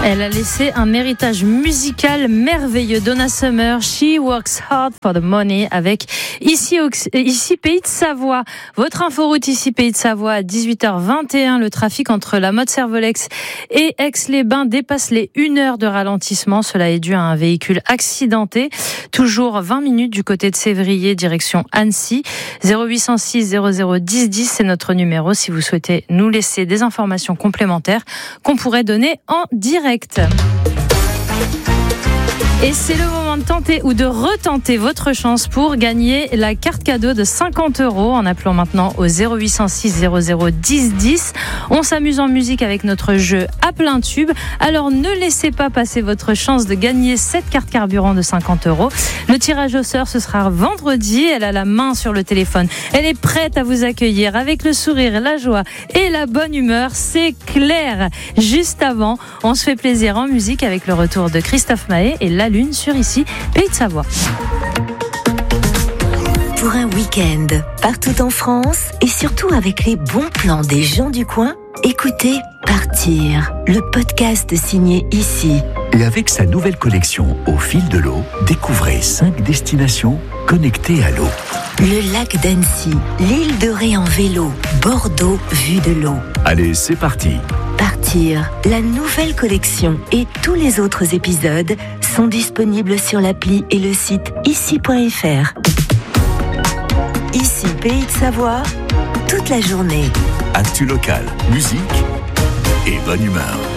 Elle a laissé un héritage musical merveilleux. Donna Summer, She Works Hard for the Money, avec ici Pays de Savoie. Votre inforoute ici Pays de Savoie à 18h21. Le trafic entre la Motte-Servolex et Aix-les-Bains dépasse les 1 heure de ralentissement. Cela est dû à un véhicule accidenté. Toujours 20 minutes du côté de Sévrier, direction Annecy. 0806 00 10 10, c'est notre numéro si vous souhaitez nous laisser des informations complémentaires qu'on pourrait donner en direct. Et c'est le moment de tenter ou de retenter votre chance pour gagner la carte cadeau de 50 € en appelant maintenant au 0806 00 10 10. On s'amuse en musique avec notre jeu à plein tube. Alors ne laissez pas passer votre chance de gagner cette carte carburant de 50 €. Le tirage au sort, ce sera vendredi. Elle a la main sur le téléphone. Elle est prête à vous accueillir avec le sourire, la joie et la bonne humeur. C'est clair. Juste avant, on se fait plaisir en musique avec le retour de Christophe Maé et La Lune sur ici Pays de Savoie. Pour un week-end partout en France et surtout avec les bons plans des gens du coin, écoutez Partir, le podcast signé ici. Et avec sa nouvelle collection Au fil de l'eau, découvrez 5 destinations connectées à l'eau. Le lac d'Annecy, l'île de Ré en vélo, Bordeaux vue de l'eau. Allez, c'est parti. Partir, la nouvelle collection et tous les autres épisodes sont disponibles sur l'appli et le site ici.fr. Ici Pays de Savoie, toute la journée. Actu local, musique et bonne humeur.